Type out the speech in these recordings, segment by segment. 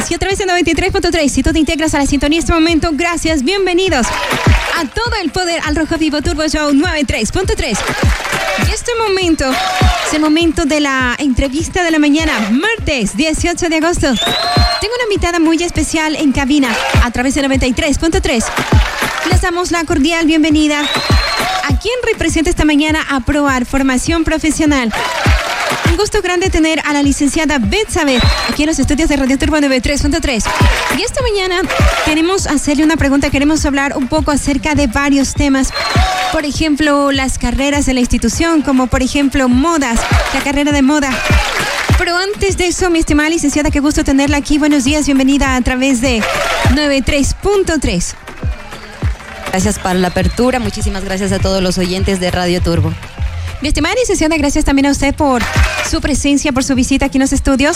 y a través de 93.3. Si tú te integras a la sintonía en este momento, gracias, bienvenidos a todo el poder al Rojo Vivo Turbo Show 93.3. Y este momento es el momento de la entrevista de la mañana, martes 18 de agosto. Tengo una invitada muy especial en cabina a través de 93.3. Les damos la cordial bienvenida a quien representa esta mañana a PROAR, Formación Profesional. Un gusto grande tener a la licenciada Betsabe aquí en los estudios de Radio Turbo 93.3. Y esta mañana queremos hacerle una pregunta, queremos hablar un poco acerca de varios temas. Por ejemplo, las carreras de la institución, como por ejemplo modas, la carrera de moda. Pero antes de eso, mi estimada licenciada, qué gusto tenerla aquí. Buenos días, bienvenida a través de 93.3. Gracias por la apertura, muchísimas gracias a todos los oyentes de Radio Turbo. Mi estimada licenciada, gracias también a usted por su presencia, por su visita aquí en los estudios.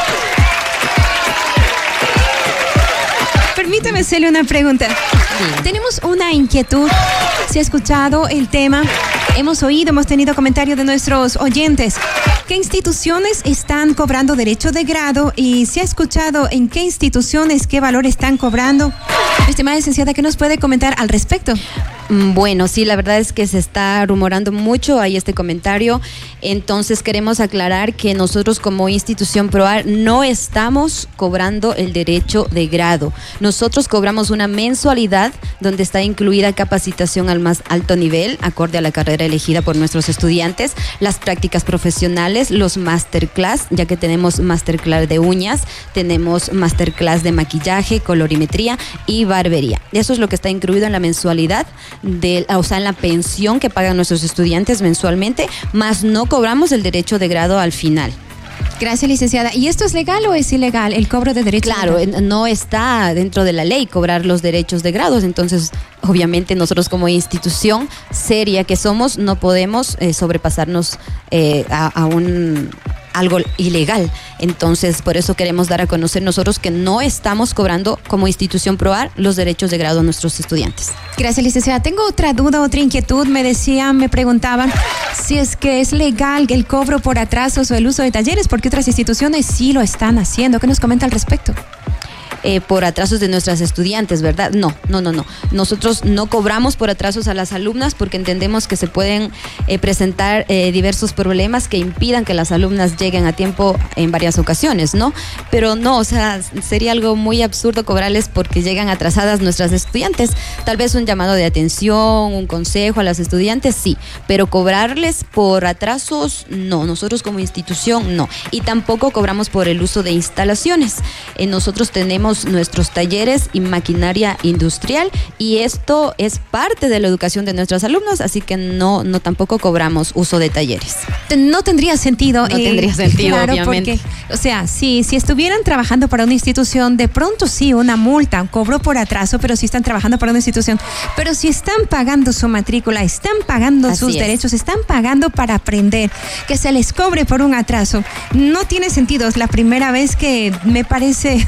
Permítame hacerle una pregunta. Sí. Tenemos una inquietud. Se ha escuchado el tema, hemos oído, hemos tenido comentarios de nuestros oyentes. ¿Qué instituciones están cobrando derecho de grado? Y se ha escuchado en qué instituciones, qué valor están cobrando. Estimada licenciada, ¿qué nos puede comentar al respecto? Bueno, sí, la verdad es que se está rumorando mucho ahí este comentario. Entonces queremos aclarar que nosotros como institución PROAR no estamos cobrando el derecho de grado. Nosotros cobramos una mensualidad donde está incluida capacitación al más alto nivel, acorde a la carrera elegida por nuestros estudiantes, las prácticas profesionales, los masterclass, ya que tenemos masterclass de uñas, tenemos masterclass de maquillaje, colorimetría y barbería. Eso es lo que está incluido en la mensualidad, o sea, en la pensión que pagan nuestros estudiantes mensualmente, más no cobramos el derecho de grado al final. Gracias, licenciada. ¿Y esto es legal o es ilegal, el cobro de derechos? Claro, no está dentro de la ley cobrar los derechos de grados, entonces obviamente nosotros como institución seria que somos no podemos sobrepasarnos a algo ilegal. Entonces, por eso queremos dar a conocer nosotros que no estamos cobrando como institución PROAR los derechos de grado a nuestros estudiantes. Gracias, licenciada. Tengo otra duda, otra inquietud. Me preguntaban si es que es legal el cobro por atrasos o el uso de talleres, porque otras instituciones sí lo están haciendo. ¿Qué nos comenta al respecto? Por atrasos de nuestras estudiantes, ¿verdad? No. Nosotros no cobramos por atrasos a las alumnas porque entendemos que se pueden presentar diversos problemas que impidan que las alumnas lleguen a tiempo en varias ocasiones, ¿no? Pero no, o sea, sería algo muy absurdo cobrarles porque llegan atrasadas nuestras estudiantes. Tal vez un llamado de atención, un consejo a las estudiantes, sí, pero cobrarles por atrasos, no. Nosotros como institución, no. Y tampoco cobramos por el uso de instalaciones. Nosotros tenemos nuestros talleres y maquinaria industrial y esto es parte de la educación de nuestros alumnos, así que no tampoco cobramos uso de talleres. No tendría sentido. No tendría sentido, claro, obviamente. Porque, o sea, si estuvieran trabajando para una institución, de pronto sí, una multa, un cobro por atraso, pero si están trabajando para una institución. Pero si están pagando su matrícula, están pagando Así sus es. derechos, están pagando para aprender, que se les cobre por un atraso, no tiene sentido. Es la primera vez que me parece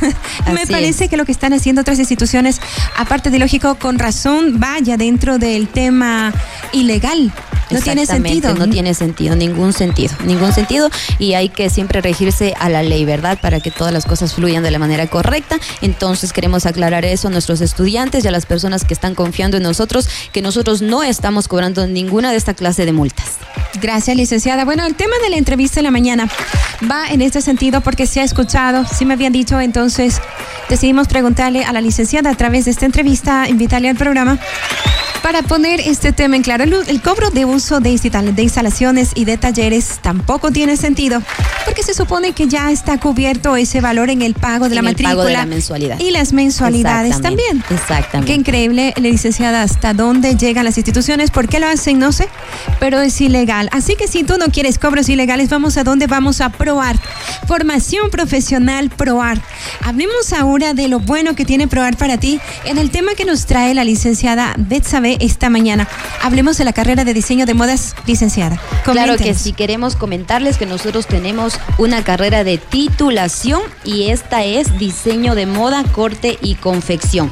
que lo que están haciendo otras instituciones, aparte de lógico, con razón, vaya dentro del tema ilegal. No tiene sentido. No tiene sentido, ningún sentido, y hay que siempre regirse a la ley, ¿verdad? Para que todas las cosas fluyan de la manera correcta. Entonces queremos aclarar eso a nuestros estudiantes y a las personas que están confiando en nosotros, que nosotros no estamos cobrando ninguna de esta clase de multas. Gracias, licenciada. Bueno, el tema de la entrevista de la mañana va en este sentido porque se ha escuchado, sí me habían dicho, entonces decidimos preguntarle a la licenciada a través de esta entrevista, invitarle al programa para poner este tema en claro. El cobro de uso de instalaciones y de talleres tampoco tiene sentido porque se supone que ya está cubierto ese valor en el pago de la matrícula. El pago de la mensualidad. Y las mensualidades también. Exactamente. Qué increíble, licenciada, hasta dónde llegan las instituciones. ¿Por qué lo hacen? No sé, pero es ilegal. Así que si tú no quieres cobros ilegales, ¿vamos a dónde? Vamos a PROAR. Formación Profesional PROAR. Hablemos ahora de lo bueno que tiene PROAR para ti en el tema que nos trae la licenciada Betsabe esta mañana. Hablemos de la carrera de diseño de modas, licenciada. Claro que sí, queremos comentarles que nosotros tenemos una carrera de titulación y esta es diseño de moda, corte y confección.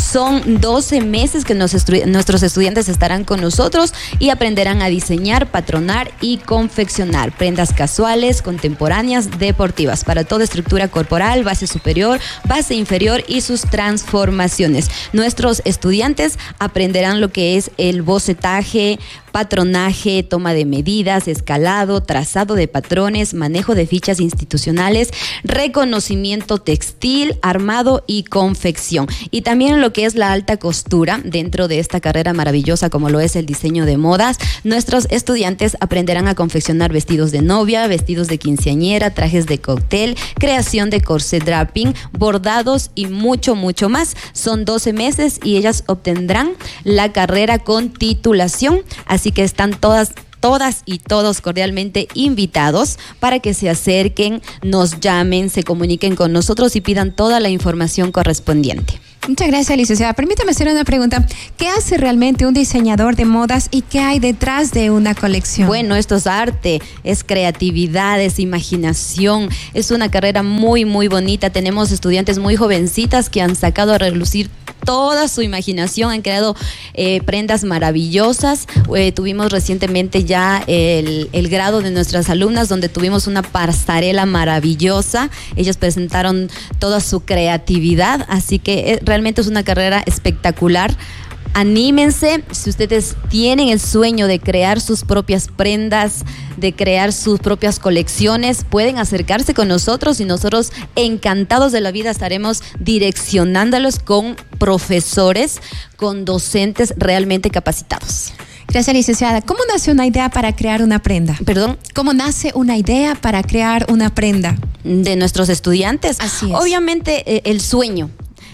Son 12 meses que nuestros estudiantes estarán con nosotros y aprenderán a diseñar, patronar y confeccionar prendas casuales, contemporáneas, deportivas, para toda estructura corporal, base superior, base inferior y sus transformaciones. Nuestros estudiantes aprenderán lo que es el bocetaje, patronaje, toma de medidas, escalado, trazado de patrones, manejo de fichas institucionales, reconocimiento textil, armado y confección. Y también lo que es la alta costura dentro de esta carrera maravillosa como lo es el diseño de modas. Nuestros estudiantes aprenderán a confeccionar vestidos de novia, vestidos de quinceañera, trajes de cóctel, creación de corset draping, bordados y mucho, mucho más. Son 12 meses y ellas obtendrán la carrera con titulación. Así que están todas y todos cordialmente invitados para que se acerquen, nos llamen, se comuniquen con nosotros y pidan toda la información correspondiente. Muchas gracias, licenciada. Permítame hacer una pregunta. ¿Qué hace realmente un diseñador de modas y qué hay detrás de una colección? Bueno, esto es arte, es creatividad, es imaginación. Es una carrera muy, muy bonita. Tenemos estudiantes muy jovencitas que han sacado a relucir toda su imaginación, han creado prendas maravillosas. Tuvimos recientemente ya el grado de nuestras alumnas, donde tuvimos una pasarela maravillosa. Ellos presentaron toda su creatividad, así que realmente es una carrera espectacular. Anímense, si ustedes tienen el sueño de crear sus propias prendas, de crear sus propias colecciones, pueden acercarse con nosotros y nosotros encantados de la vida estaremos direccionándolos con profesores, con docentes realmente capacitados. Gracias, licenciada. ¿Cómo nace una idea para crear una prenda? ¿Perdón? ¿Cómo nace una idea para crear una prenda? De nuestros estudiantes. Así es. Obviamente el sueño,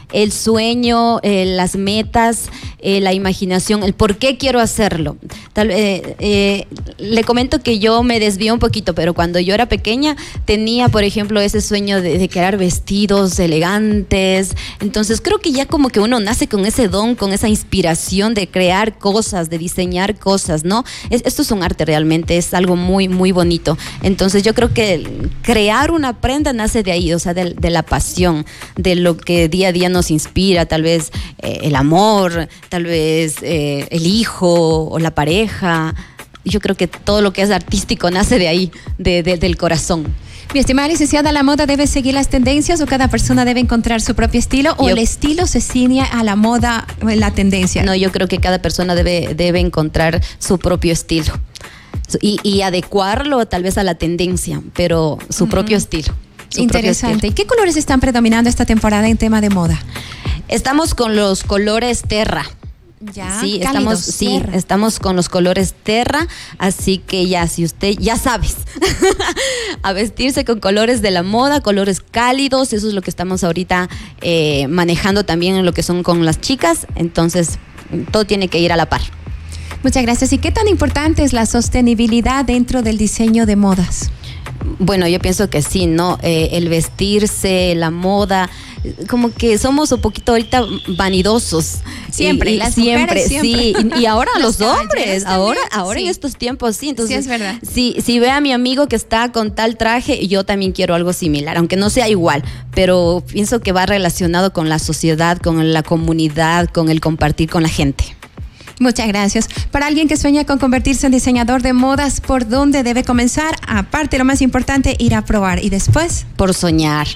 las metas, la imaginación, el por qué quiero hacerlo. Le comento que yo me desvío un poquito, pero cuando yo era pequeña tenía, por ejemplo, ese sueño de crear vestidos elegantes. Entonces creo que ya como que uno nace con ese don, con esa inspiración de crear cosas, de diseñar cosas, ¿no? Esto es un arte realmente, es algo muy, muy bonito. Entonces yo creo que crear una prenda nace de ahí, o sea, de la pasión, de lo que día a día nos inspira, tal vez el amor, tal vez el hijo o la pareja. Yo creo que todo lo que es artístico nace de ahí, del corazón. Mi estimada licenciada, ¿la moda debe seguir las tendencias o cada persona debe encontrar su propio estilo o el estilo se ciñe a la moda o la tendencia? No, yo creo que cada persona debe encontrar su propio estilo y adecuarlo tal vez a la tendencia, pero su propio estilo. Interesante. ¿Y qué colores están predominando esta temporada en tema de moda? Estamos con los colores terra. Ya, sí, cálidos, estamos con los colores terra, así que ya, si usted ya sabes, a vestirse con colores de la moda, colores cálidos, eso es lo que estamos ahorita manejando también en lo que son con las chicas, entonces todo tiene que ir a la par. Muchas gracias. ¿Y qué tan importante es la sostenibilidad dentro del diseño de modas? Bueno, yo pienso que sí, ¿no? El vestirse, la moda, como que somos un poquito ahorita vanidosos. Siempre, las mujeres siempre. Sí, y ahora los hombres, ahora sí. En estos tiempos, sí. Entonces, sí, es verdad. Si ve a mi amigo que está con tal traje, yo también quiero algo similar, aunque no sea igual, pero pienso que va relacionado con la sociedad, con la comunidad, con el compartir con la gente. Muchas gracias. Para alguien que sueña con convertirse en diseñador de modas, ¿por dónde debe comenzar? Aparte, lo más importante, ir a probar. ¿Y después? Por soñar,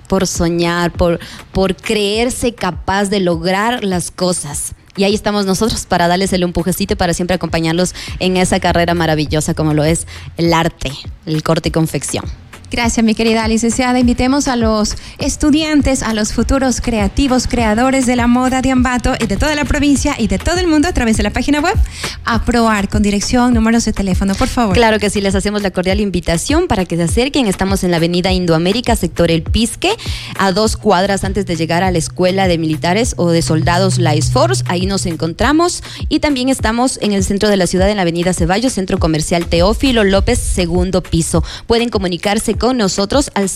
por creerse capaz de lograr las cosas. Y ahí estamos nosotros para darles el empujecito y para siempre acompañarlos en esa carrera maravillosa como lo es el arte, el corte y confección. Gracias, mi querida licenciada. Invitemos a los estudiantes, a los futuros creativos, creadores de la moda de Ambato y de toda la provincia y de todo el mundo a través de la página web a probar con dirección, números de teléfono, por favor. Claro que sí, les hacemos la cordial invitación para que se acerquen. Estamos en la avenida Indoamérica, sector El Pisque, a 2 cuadras antes de llegar a la Escuela de Militares o de Soldados La Esforce. Ahí nos encontramos. Y también estamos en el centro de la ciudad, en la avenida Ceballos, Centro Comercial Teófilo López, segundo piso. Pueden comunicarse con nosotros al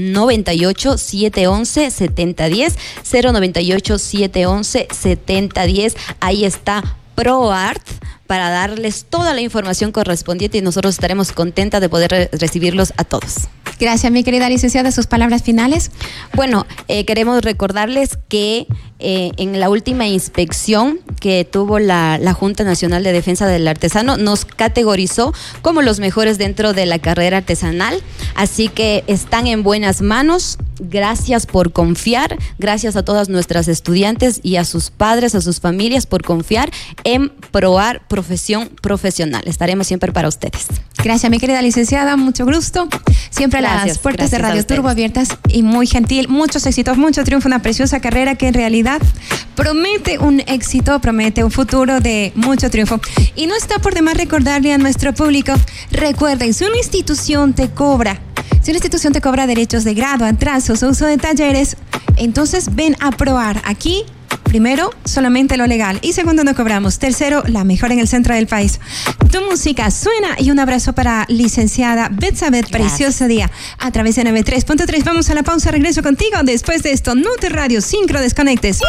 098-711-7010, 098-711-7010. Ahí está ProArt para darles toda la información correspondiente y nosotros estaremos contentas de poder recibirlos a todos. Gracias, mi querida licenciada. ¿Sus palabras finales? Bueno, queremos recordarles que en la última inspección que tuvo la Junta Nacional de Defensa del Artesano nos categorizó como los mejores dentro de la carrera artesanal, así que están en buenas manos. Gracias por confiar, gracias a todas nuestras estudiantes y a sus padres, a sus familias por confiar en ProArt Profesión Profesional. Estaremos siempre para ustedes. Gracias, mi querida licenciada, mucho gusto. Siempre las puertas de Radio Turbo abiertas y muy gentil. Muchos éxitos, mucho triunfo, una preciosa carrera que en realidad promete un éxito, promete un futuro de mucho triunfo. Y no está por demás recordarle a nuestro público, recuerden, si una institución te cobra derechos de grado, atrasos o uso de talleres, entonces ven a ProArt. Aquí, primero, solamente lo legal. Y segundo, no cobramos. Tercero, la mejor en el centro del país. Tu música suena y un abrazo para licenciada Betsabeth. Precioso día. A través de 93.3. Vamos a la pausa. Regreso contigo. Después de esto, no te radio, sincro desconectes.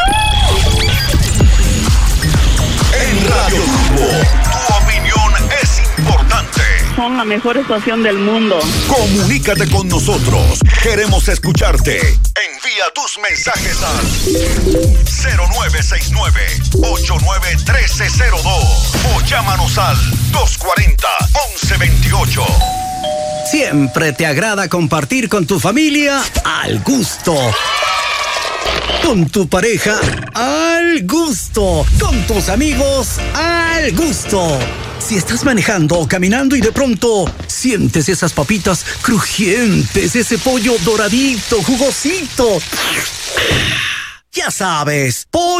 En Radio Turbo, tu opinión es importante. Son la mejor estación del mundo. Comunícate con nosotros. Queremos escucharte. Envía tus mensajes al 0969-891302 o llámanos al 240-1128. Siempre te agrada compartir con tu familia al gusto. Con tu pareja al gusto. Con tus amigos al gusto. Si estás manejando o caminando y de pronto sientes esas papitas crujientes, ese pollo doradito, jugosito. Ya sabes, pollo